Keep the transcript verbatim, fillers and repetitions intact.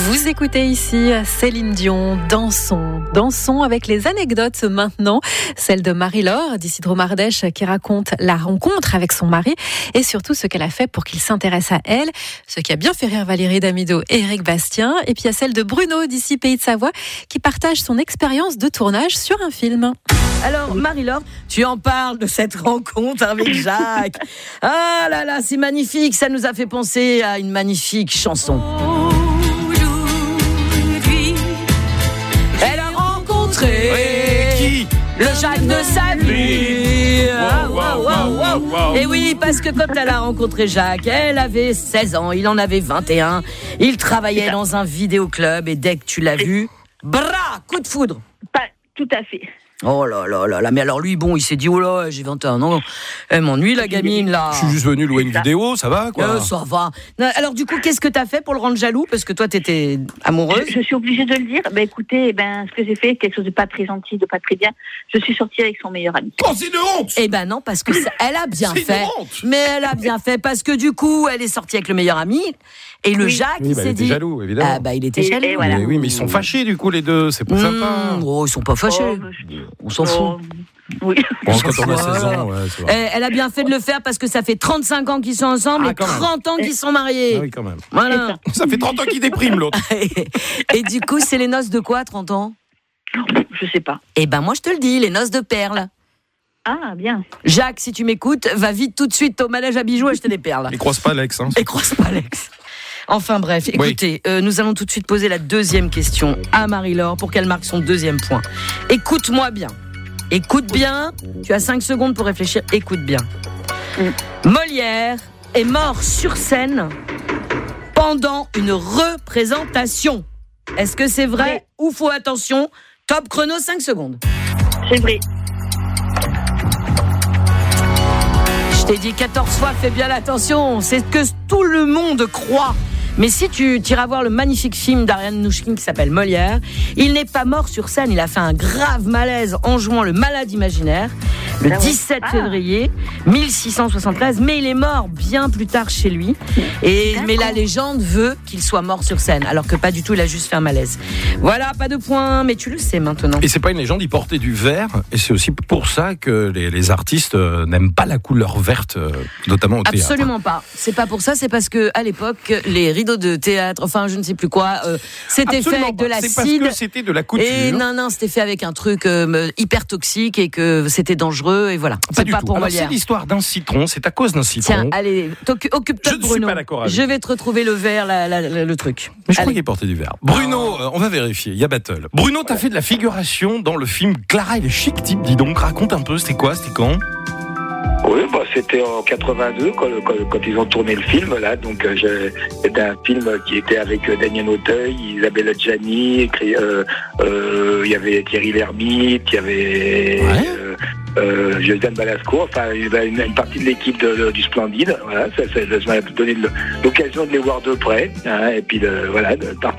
Vous écoutez ici Céline Dion, dansons, dansons avec les anecdotes maintenant, celle de Marie-Laure d'Isidro-Mardèche qui raconte la rencontre avec son mari et surtout ce qu'elle a fait pour qu'il s'intéresse à elle, ce qui a bien fait rire Valérie Damido et Éric Bastien. Et puis il y a celle de Bruno d'ici Pays de Savoie qui partage son expérience de tournage sur un film. Alors Marie-Laure, tu en parles de cette rencontre avec Jacques. Ah là là, c'est magnifique, ça nous a fait penser à une magnifique chanson. Elle a rencontré ouais, qui le Jacques de sa vie. Wow, wow, wow, wow, wow. Et oui, parce que quand elle a rencontré Jacques, elle avait seize ans, il en avait vingt et un. Il travaillait dans un vidéoclub et dès que tu l'as vu, bra, coup de foudre. Pas tout à fait. Oh là là là là, mais alors lui, bon, il s'est dit, oh là, j'ai vingt et un ans, elle m'ennuie la gamine là. Je suis juste venu louer une vidéo, ça va quoi. Euh, ça va. Alors du coup, qu'est-ce que t'as fait pour le rendre jaloux? Parce que toi, t'étais amoureuse. Je, je suis obligée de le dire. Ben écoutez, eh ben, ce que j'ai fait, quelque chose de pas très gentil, de pas très bien. Je suis sortie avec son meilleur ami. Oh, c'est une honte. Eh ben non, parce que ça, elle a bien c'est fait. Une honte. Mais elle a bien fait parce que du coup, elle est sortie avec le meilleur ami. Et le oui. Jacques, oui, il bah, s'est il dit. était jaloux, évidemment. Ah bah il était Et, jaloux. et voilà. Mais oui, mais ils sont fâchés du coup les deux, c'est pas Mmh, sympa. oh, ils sont pas fâchés. Oh, je... On s'en fout. Oh, oui. Bon, quand on a seize ans, ouais, c'est vrai. Elle, elle a bien fait de le faire parce que ça fait trente-cinq ans qu'ils sont ensemble Ah, et quand même. trente ans qu'ils sont mariés. Ah oui, quand même. Voilà. Ça fait trente ans qu'il déprime l'autre. et, et du coup, c'est les noces de quoi, trente ans? Je sais pas. Eh ben moi, je te le dis, les noces de perles. Ah, bien. Jacques, si tu m'écoutes, va vite tout de suite au manège à bijoux acheter des perles. Il croise pas Alex. Hein. Et croise pas Alex. Enfin bref, écoutez, oui. euh, nous allons tout de suite poser la deuxième question à Marie-Laure pour qu'elle marque son deuxième point. Écoute-moi bien. Écoute bien. Tu as cinq secondes pour réfléchir. Écoute bien. Mm. Molière est mort sur scène pendant une représentation. Est-ce que c'est vrai oui. ou faux? Attention, top chrono, cinq secondes. C'est vrai. Je t'ai dit quatorze fois, fais bien attention. C'est ce que tout le monde croit. Mais si tu iras voir le magnifique film d'Ariane Nouchkine qui s'appelle Molière, il n'est pas mort sur scène, il a fait un grave malaise en jouant le malade imaginaire le dix-sept février mille six cent soixante-treize, mais il est mort bien plus tard chez lui. Et, mais la légende veut qu'il soit mort sur scène, alors que pas du tout, il a juste fait un malaise. Voilà, pas de point, mais tu le sais maintenant. Et c'est pas une légende, il portait du vert, et c'est aussi pour ça que les, les artistes euh, n'aiment pas la couleur verte, euh, notamment au théâtre. Absolument pas. C'est pas pour ça, c'est parce que à l'époque, les rideaux de théâtre, enfin je ne sais plus quoi, euh, c'était Absolument fait avec pas. de l'acide. C'est parce que c'était de la couture. Et non, non, c'était fait avec un truc euh, hyper toxique et que c'était dangereux et voilà. Pas c'est du pas tout. pour Alors Molière. c'est l'histoire d'un citron, c'est à cause d'un citron. Tiens, allez, occupe-toi je de ne Bruno. suis pas d'accord avec je vais te retrouver le verre, la, la, la, le truc. Mais je allez. crois qu'il portait du vert. Bruno, euh, on va vérifier, il y a battle. Bruno, t'as fait de la figuration dans le film Clara et les chic types, dis donc, raconte un peu, c'était quoi, c'était quand? Oui, bah, c'était en quatre-vingt-deux quand, quand, quand ils ont tourné le film là. Donc euh, c'était un film qui était avec euh, Daniel Auteuil, Isabelle Adjani, il euh, euh, y avait Thierry Lhermitte, il y avait ouais. euh, euh, Josiane Balasco, enfin une, une partie de l'équipe de, de, du Splendide. Voilà, ça, ça, ça m'a donné l'occasion de les voir de près, hein, et puis de, voilà, de partager